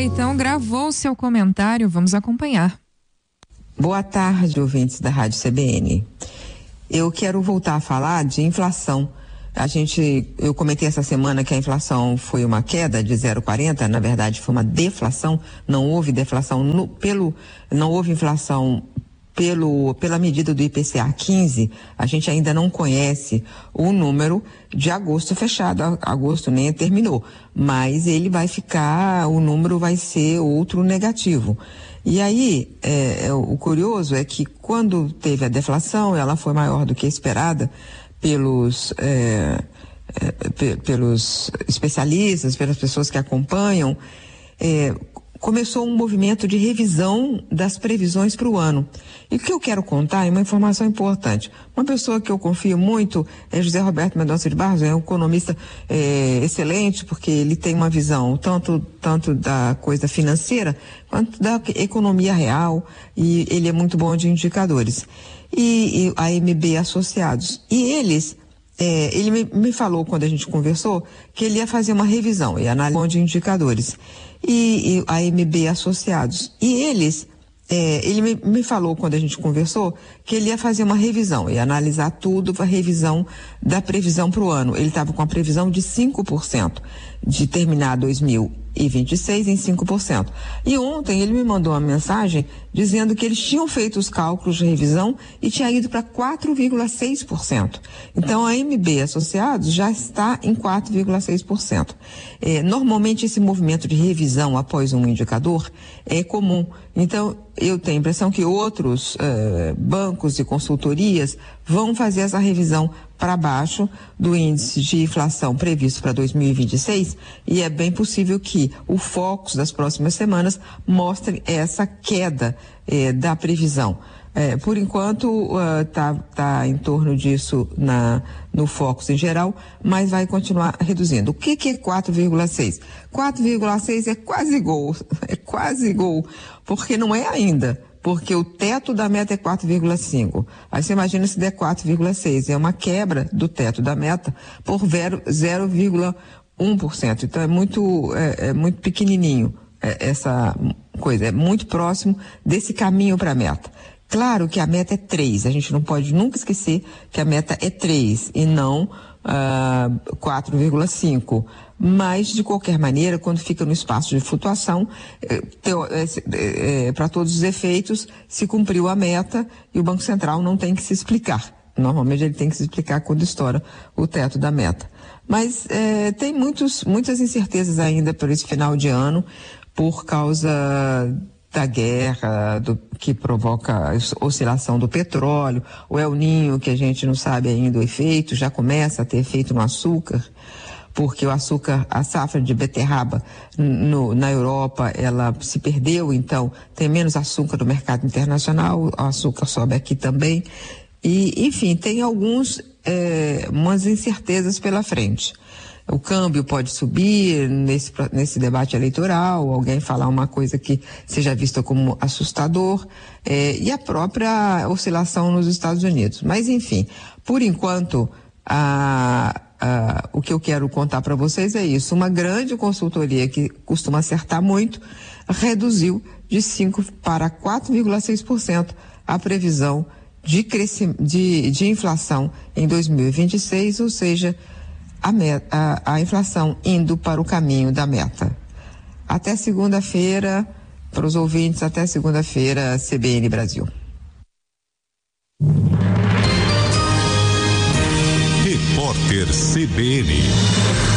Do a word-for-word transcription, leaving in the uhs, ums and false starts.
então gravou o seu comentário, vamos acompanhar. Boa tarde, ouvintes da Rádio C B N. Eu quero voltar a falar de inflação. A gente, eu comentei essa semana que a inflação foi uma queda de zero vírgula quarenta, na verdade foi uma deflação, não houve deflação no, pelo, não houve inflação pelo, pela medida do I P C A quinze, a gente ainda não conhece o número de agosto fechado, agosto nem terminou, mas ele vai ficar, o número vai ser outro negativo. E aí, é, é, o curioso é que quando teve a deflação, ela foi maior do que a esperada pelos, é, é, pelos especialistas, pelas pessoas que acompanham, é, começou um movimento de revisão das previsões para o ano. E o que eu quero contar é uma informação importante. Uma pessoa que eu confio muito é José Roberto Mendonça de Barros, é um economista é, excelente, porque ele tem uma visão tanto, tanto da coisa financeira quanto da economia real, e ele é muito bom de indicadores. E, e a M B Associados. E eles, é, ele me, me falou quando a gente conversou que ele ia fazer uma revisão e análise de indicadores. E, e a M B Associados. E eles, é, ele me, me falou quando a gente conversou que ele ia fazer uma revisão e analisar tudo para a revisão da previsão para o ano. Ele estava com a previsão de cinco por cento, de terminar dois mil e vinte e seis em cinco por cento. E ontem ele me mandou uma mensagem dizendo que eles tinham feito os cálculos de revisão e tinha ido para quatro vírgula seis por cento. Então a M B Associados já está em quatro vírgula seis por cento. É, normalmente esse movimento de revisão após um indicador é comum. Então eu tenho a impressão que outros eh, bancos e consultorias vão fazer essa revisão para baixo do índice de inflação previsto para dois mil e vinte e seis, e é bem possível que o Focus das próximas semanas mostre essa queda eh, da previsão. Eh, por enquanto está uh, tá em torno disso na, no Focus em geral, mas vai continuar reduzindo. O que, que é quatro vírgula seis? quatro vírgula seis é quase gol, é quase gol, porque não é ainda. Porque o teto da meta é quatro vírgula cinco. Aí você imagina se der quatro vírgula seis. É uma quebra do teto da meta por zero vírgula um por cento. Então é muito, é, é muito pequenininho é, essa coisa. É muito próximo desse caminho para a meta. Claro que a meta é três. A gente não pode nunca esquecer que a meta é três e não uh, quatro vírgula cinco. Mas, de qualquer maneira, quando fica no espaço de flutuação, é, é, é, para todos os efeitos, se cumpriu a meta e o Banco Central não tem que se explicar. Normalmente ele tem que se explicar quando estoura o teto da meta. Mas é, tem muitos, muitas incertezas ainda por esse final de ano, por causa da guerra, do, que provoca a oscilação do petróleo, o El Niño, que a gente não sabe ainda o efeito, já começa a ter efeito no açúcar, porque o açúcar, a safra de beterraba no, na Europa, ela se perdeu, então tem menos açúcar no mercado internacional, o açúcar sobe aqui também. E, enfim, tem alguns, é, umas incertezas pela frente. O câmbio pode subir nesse, nesse debate eleitoral, alguém falar uma coisa que seja vista como assustador, é, e a própria oscilação nos Estados Unidos. Mas, enfim, por enquanto, a Uh, o que eu quero contar para vocês é isso. Uma grande consultoria que costuma acertar muito reduziu de cinco para quatro vírgula seis por cento a previsão de, crescimento, de, de inflação em dois mil e vinte e seis, ou seja, a, meta, a, a inflação indo para o caminho da meta. Até segunda-feira, para os ouvintes, até segunda-feira, C B N Brasil. Repórter C B N.